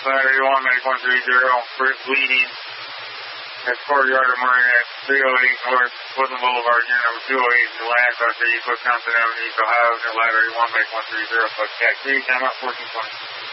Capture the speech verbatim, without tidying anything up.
ladder eighty-one, make one three zero, bleeding at courtyard of Marine at three oh eight North Woodland Boulevard, unit number two oh eight, in Lancaster, East Wisconsin Avenue, East Ohio, ladder eighty-one, make one three zero, plus cat three, time up fourteen twenty.